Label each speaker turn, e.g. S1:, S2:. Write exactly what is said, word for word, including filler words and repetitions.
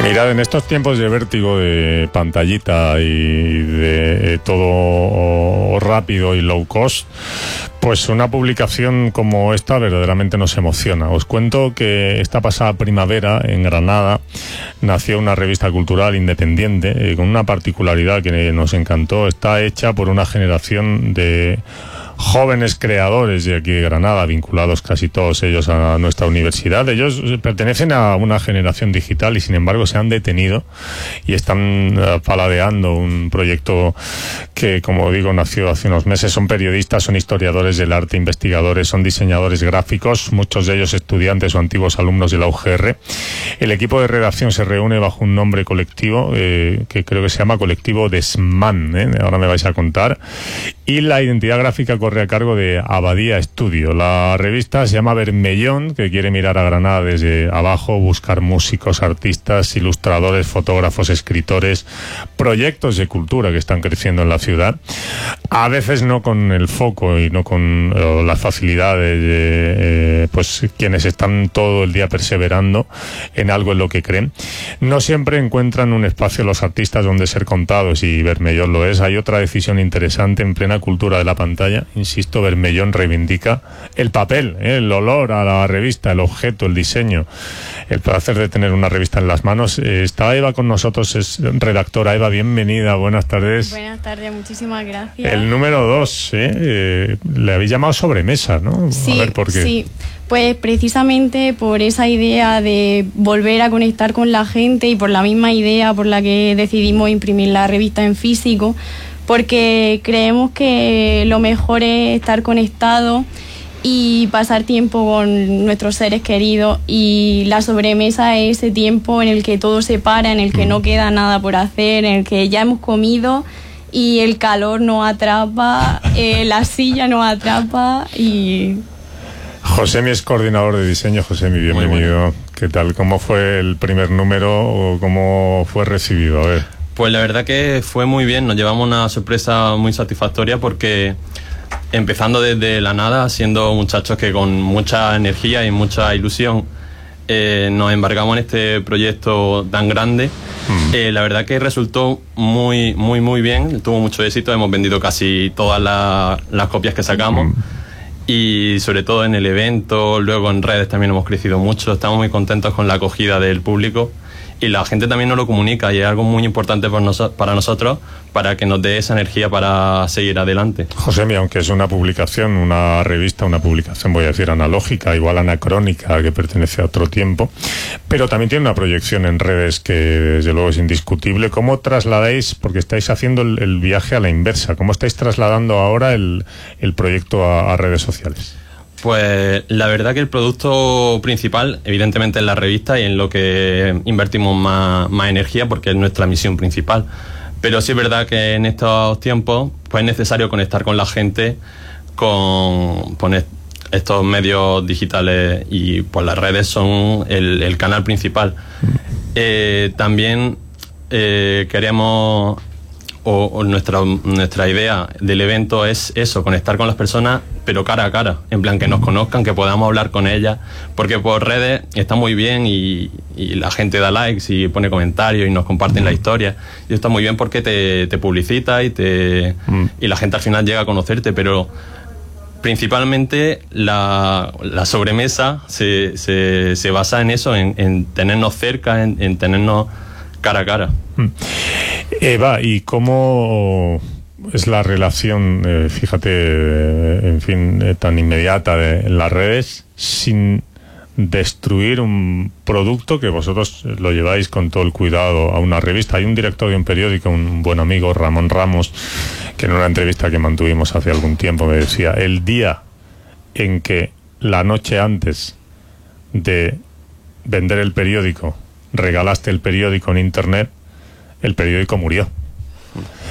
S1: Mirad, en estos tiempos de vértigo, de pantallita y de eh, todo rápido y low cost, pues una publicación como esta verdaderamente nos emociona. Os cuento que esta pasada primavera en Granada nació una revista cultural independiente eh, con una particularidad que nos encantó. Está hecha por una generación de jóvenes creadores de aquí de Granada, vinculados casi todos ellos a nuestra universidad. Ellos pertenecen a una generación digital y sin embargo se han detenido y están uh, paladeando un proyecto que, como digo, nació hace unos meses. Son periodistas, son historiadores del arte, investigadores, son diseñadores gráficos, muchos de ellos estudiantes o antiguos alumnos de la U G R. El equipo de redacción se reúne bajo un nombre colectivo eh, que creo que se llama Colectivo Desman, ¿eh? Ahora me vais a contar. Y la identidad gráfica corre a cargo de Abadía Studio. La revista se llama Bermellón, que quiere mirar a Granada desde abajo, buscar músicos, artistas, ilustradores, fotógrafos, escritores, proyectos de cultura que están creciendo en la ciudad. A veces no con el foco y no con eh, las facilidades de eh, pues quienes están todo el día perseverando en algo en lo que creen. No siempre encuentran un espacio los artistas donde ser contados, y Bermellón lo es. Hay otra decisión interesante en plena cultura de la pantalla. Insisto, Bermellón reivindica el papel, ¿eh? el olor a la revista, el objeto, el diseño, el placer de tener una revista en las manos. Eh, está Eva con nosotros, es redactora. Eva, bienvenida, buenas tardes.
S2: Buenas tardes, muchísimas gracias.
S1: El número dos, ¿eh? Eh, le habéis llamado sobremesa, ¿no?
S2: Sí,
S1: a ver, ¿por qué?
S2: Sí, pues precisamente por esa idea de volver a conectar con la gente y por la misma idea por la que decidimos imprimir la revista en físico, porque creemos que lo mejor es estar conectado y pasar tiempo con nuestros seres queridos, y la sobremesa es ese tiempo en el que todo se para, en el que no queda nada por hacer, en el que ya hemos comido y el calor nos atrapa, eh, la silla nos atrapa y...
S1: Josemi es coordinador de diseño. Josemi, bienvenido. Bueno. ¿Qué tal? ¿Cómo fue el primer número o cómo fue recibido? A ver.
S3: Pues la verdad que fue muy bien, nos llevamos una sorpresa muy satisfactoria porque empezando desde la nada, siendo muchachos que con mucha energía y mucha ilusión eh, nos embarcamos en este proyecto tan grande, mm. eh, la verdad que resultó muy, muy, muy bien, tuvo mucho éxito, hemos vendido casi todas la, las copias que sacamos. Mm. Y sobre todo en el evento, luego en redes también hemos crecido mucho, estamos muy contentos con la acogida del público y la gente también nos lo comunica y es algo muy importante por noso- para nosotros, para que nos dé esa energía para seguir adelante.
S1: Josemi, aunque es una publicación, una revista, una publicación, voy a decir, analógica, igual anacrónica, que pertenece a otro tiempo, pero también tiene una proyección en redes que desde luego es indiscutible. ¿Cómo trasladáis, porque estáis haciendo el, el viaje a la inversa, cómo estáis trasladando ahora el, el proyecto a, a redes sociales?
S3: Pues la verdad que el producto principal, evidentemente, es la revista y en lo que invertimos más, más energía porque es nuestra misión principal. Pero sí es verdad que en estos tiempos pues es necesario conectar con la gente con, con estos medios digitales y pues las redes son el, el canal principal. Eh, también eh, queremos... O, o nuestra, nuestra idea del evento es eso, conectar con las personas, pero cara a cara, en plan que nos conozcan, que podamos hablar con ellas, porque por redes está muy bien y, y la gente da likes y pone comentarios y nos comparten la historia, y está muy bien porque te, te publicita y, te, mm. y la gente al final llega a conocerte, pero principalmente la, la sobremesa se, se, se basa en eso, en, en tenernos cerca, en, en tenernos cara a cara.
S1: Eva, ¿y cómo es la relación, eh, fíjate, eh, en fin, eh, tan inmediata de, en las redes, sin destruir un producto que vosotros lo lleváis con todo el cuidado a una revista? Hay un director de un periódico, un buen amigo, Ramón Ramos, que en una entrevista que mantuvimos hace algún tiempo me decía, el día en que la noche antes de vender el periódico regalaste el periódico en internet, el periódico murió.